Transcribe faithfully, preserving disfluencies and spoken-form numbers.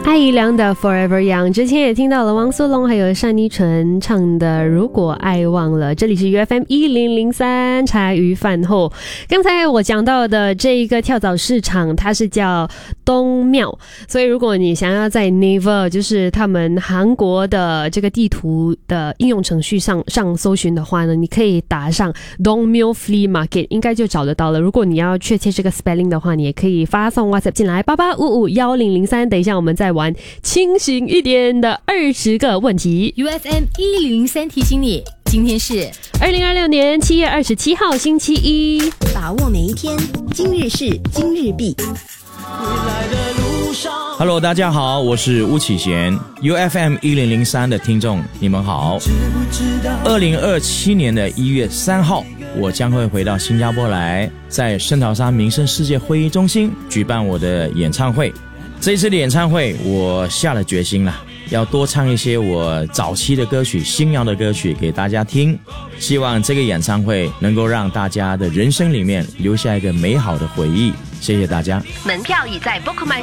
艾怡良的 Forever Young， 之前也听到了汪苏泷还有单依纯唱的如果爱忘了。这里是 U F M 一零零三茶余饭后。刚才我讲到的这一个跳蚤市场，它是叫东庙，所以如果你想要在 Naver 就是他们韩国的这个地图的应用程序上上搜寻的话呢，你可以打上 Dongmyo Flea Market， 应该就找得到了。如果你要确切这个 spelling 的话，你也可以发送 WhatsApp 进来八八五五一零零三。等一下我们再玩清醒一点的二十个问题。 U F M 一零零三提醒你，今天是二零二六年七月二十七号星期一， 把握每一天，今日事今日毕。 Hello， 大家好，我是巫启贤 ，U F M 一零零三的听众，你们好。二零二七年的一月三号，我将会回到新加坡来，在圣淘沙民生世界会议中心举办我的演唱会。这一次的演唱会，我下了决心了，要多唱一些我早期的歌曲、新谣的歌曲给大家听。希望这个演唱会能够让大家的人生里面留下一个美好的回忆。谢谢大家。 门票已在 Bookmyshow